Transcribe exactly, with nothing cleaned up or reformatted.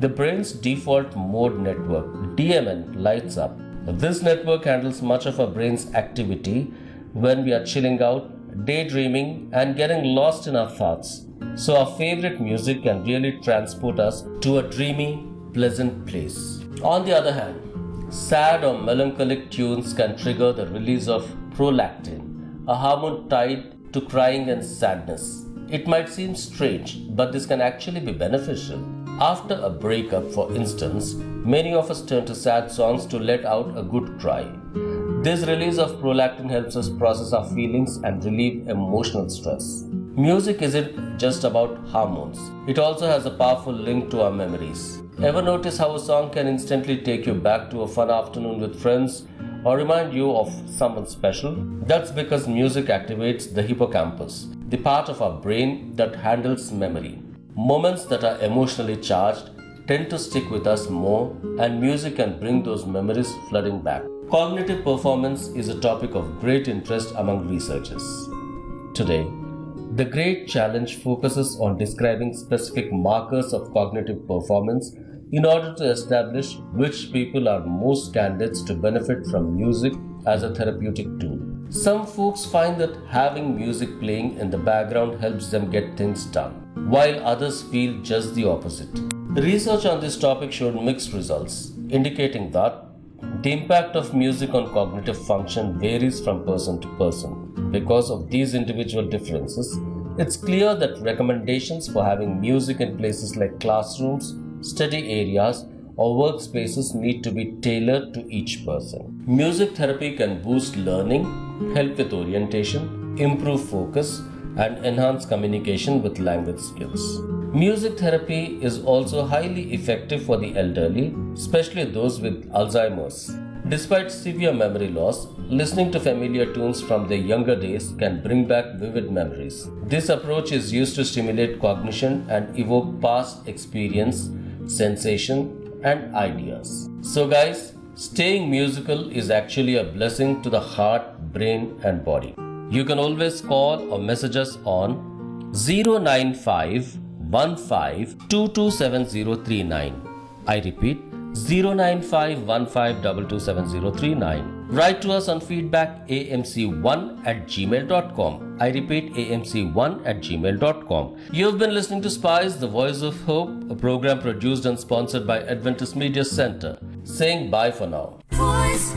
The brain's default mode network, D M N, lights up. This network handles much of our brain's activity when we are chilling out, daydreaming, and getting lost in our thoughts. So our favorite music can really transport us to a dreamy, pleasant place. On the other hand, sad or melancholic tunes can trigger the release of prolactin, a hormone tied to crying and sadness. It might seem strange, but this can actually be beneficial. After a breakup, for instance, many of us turn to sad songs to let out a good cry. This release of prolactin helps us process our feelings and relieve emotional stress. Music isn't just about hormones. It also has a powerful link to our memories. Ever notice how a song can instantly take you back to a fun afternoon with friends or remind you of someone special? That's because music activates the hippocampus, the part of our brain that handles memory. Moments that are emotionally charged tend to stick with us more, and music can bring those memories flooding back. Cognitive performance is a topic of great interest among researchers. Today, the great challenge focuses on describing specific markers of cognitive performance in order to establish which people are most candidates to benefit from music as a therapeutic tool. Some folks find that having music playing in the background helps them get things done, while others feel just the opposite. Research on this topic showed mixed results, indicating that the impact of music on cognitive function varies from person to person. Because of these individual differences, it's clear that recommendations for having music in places like classrooms, study areas, or workspaces need to be tailored to each person. Music therapy can boost learning, help with orientation, improve focus, and enhance communication with language skills. Music therapy is also highly effective for the elderly, especially those with Alzheimer's. Despite severe memory loss, listening to familiar tunes from their younger days can bring back vivid memories. This approach is used to stimulate cognition and evoke past experience, sensation, and ideas. So guys, staying musical is actually a blessing to the heart, brain, and body. You can always call or message us on zero nine five one five two two seven zero three nine. I repeat, zero nine five one five two two seven zero three nine. Write to us on feedback A M C one at gmail dot com. I repeat, A M C one at gmail dot com. You've been listening to Spice, the Voice of Hope, a program produced and sponsored by Adventist Media Center. Saying bye for now.